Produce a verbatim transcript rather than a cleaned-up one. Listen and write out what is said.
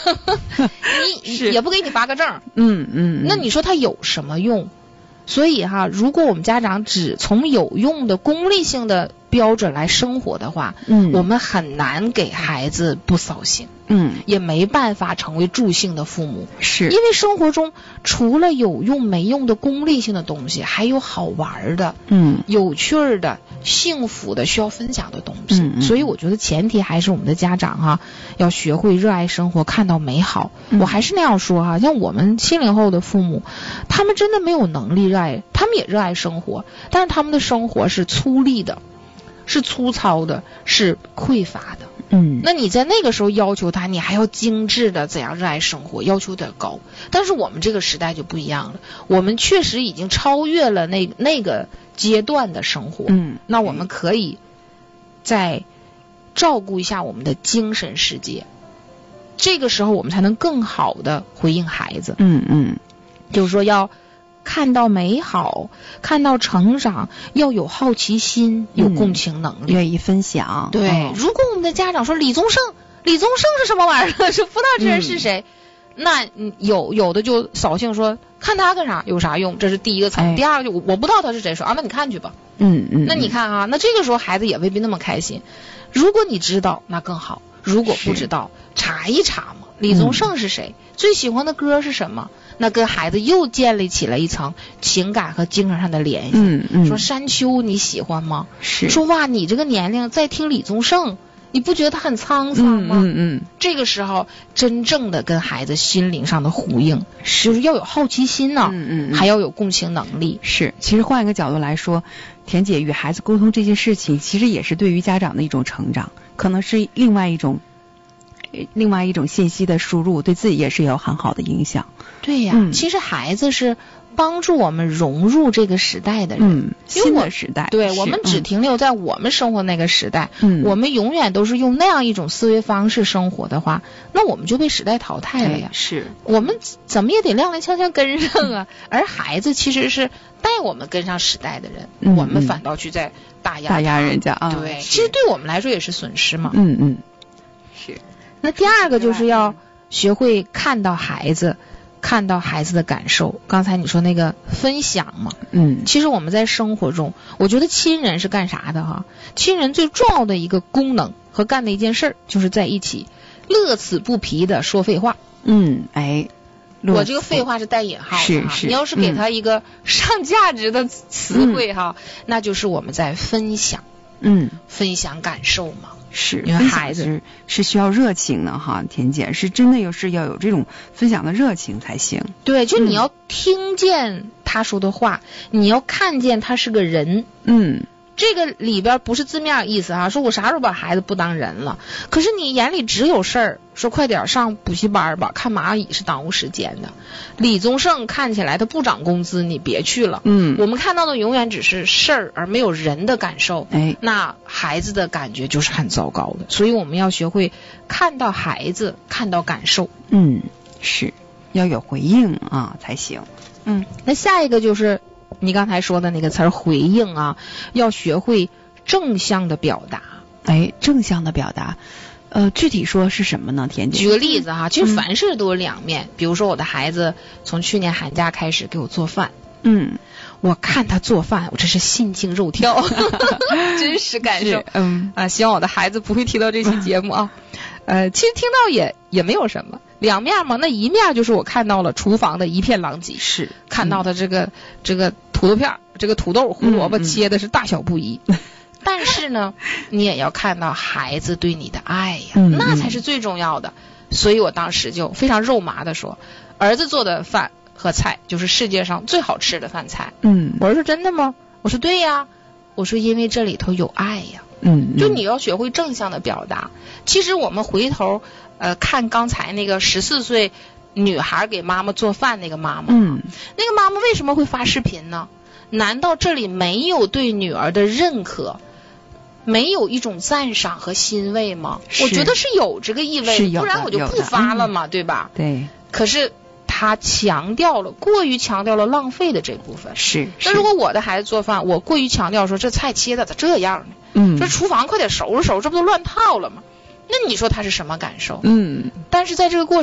你也不给你发个证， 嗯嗯， 那你说它有什么用？所以哈，如果我们家长只从有用的功利性的标准来生活的话，嗯，我们很难给孩子不扫兴，嗯，也没办法成为助兴的父母， 是因为生活中除了有用没用的功利性的东西，还有好玩的，嗯，有趣的、幸福的、需要分享的东西。嗯嗯，所以我觉得前提还是我们的家长哈、啊，要学会热爱生活，看到美好。嗯、我还是那样说哈、啊，像我们七零后的父母，他们真的没有能力热爱，他们也热爱生活，但是他们的生活是粗粝的。是粗糙的，是匮乏的。嗯，那你在那个时候要求他，你还要精致的怎样热爱生活，要求有点高。但是我们这个时代就不一样了，我们确实已经超越了那那个阶段的生活。嗯，那我们可以再照顾一下我们的精神世界，这个时候我们才能更好的回应孩子。嗯嗯，就是说要看到美好，看到成长，要有好奇心，有共情能力， 愿意分享。 对、哦，如果我们的家长说李宗盛，李宗盛是什么玩意儿？是辅导之人是谁？嗯、那有有的就扫兴说看他干啥，有啥用？这是第一个层。哎、第二个就我不知道他是谁，说啊，那你看去吧。嗯嗯。那你看啊，那这个时候孩子也未必那么开心。如果你知道，那更好；如果不知道，查一查嘛。李宗盛是谁？嗯、最喜欢的歌是什么？那跟孩子又建立起了一层情感和精神上的联系。嗯嗯。说山丘你喜欢吗？是。说哇，你这个年龄在听李宗盛，你不觉得他很沧桑吗？嗯 嗯, 嗯。这个时候真正的跟孩子心灵上的呼应，就是要有好奇心呢、啊，嗯 嗯, 嗯，还要有共情能力。 是。其实换一个角度来说，田姐与孩子沟通这件事情，其实也是对于家长的一种成长，可能是另外一种。另外一种信息的输入，对自己也是有很好的影响。 对呀、嗯，其实孩子是帮助我们融入这个时代的人， 嗯，新的时代。 对，我们只停留在我们生活那个时代，嗯，我们永远都是用那样一种思维方式生活的话，那我们就被时代淘汰了呀。 是， 我们怎么也得踉踉跄跄跟上啊。而孩子其实是带我们跟上时代的人，嗯、我们反倒去在打压打压人家啊。 对，其实对我们来说也是损失嘛。 嗯嗯，是。 那第二个就是要学会看到孩子，看到孩子的感受。刚才你说那个分享嘛，嗯，其实我们在生活中，我觉得亲人是干啥的哈？亲人最重要的一个功能和干的一件事儿，就是在一起乐此不疲的说废话。 嗯，哎， 我这个废话是带引号的是是， 你要是给他一个上价值的词汇哈、嗯，那就是我们在分享，嗯，分享感受嘛。 是， 因为孩子是需要热情的哈，田姐是真的有是要有这种分享的热情才行。 对，就你要听见他说的话，嗯、你要看见他是个人。嗯，这个里边不是字面意思哈，说我啥时候把孩子不当人了？可是你眼里只有事儿，说快点上补习班吧，看蚂蚁是耽误时间的。李宗盛看起来他不涨工资，你别去了。嗯，我们看到的永远只是事儿，而没有人的感受。哎，那孩子的感觉就是很糟糕的。所以我们要学会看到孩子，看到感受。 嗯，是要有回应啊才行。 嗯，那下一个就是你刚才说的那个词儿回应啊，要学会正向的表达。 哎，正向的表达。呃，具体说是什么呢？田姐， 举个例子哈，其实凡事都有两面。嗯、比如说，我的孩子从去年寒假开始给我做饭，嗯，我看他做饭，我真是心惊肉跳，真实感受。嗯啊，希望我的孩子不会听到这期节目啊。呃，其实听到也也没有什么，两面嘛。那一面就是我看到了厨房的一片狼藉，是看到的这个、嗯、这个土豆片，这个土豆胡萝卜切的是大小不一。嗯嗯但是呢，你也要看到孩子对你的爱呀，嗯、那才是最重要的。所以我当时就非常肉麻的说，儿子做的饭和菜就是世界上最好吃的饭菜。嗯，我说真的吗？我说对呀，我说因为这里头有爱呀。嗯，就你要学会正向的表达。其实我们回头呃看刚才那个十四岁女孩给妈妈做饭那个妈妈，嗯，那个妈妈为什么会发视频呢？难道这里没有对女儿的认可？没有一种赞赏和欣慰吗？我觉得是有这个意味，不然我就不发了嘛，嗯、对吧？ 对。 可是他强调了，过于强调了浪费的这部分。 是。 那如果我的孩子做饭，我过于强调说这菜切的咋这样呢？嗯。这厨房快点收拾收拾，这不都乱套了吗？那你说他是什么感受？嗯。但是在这个过程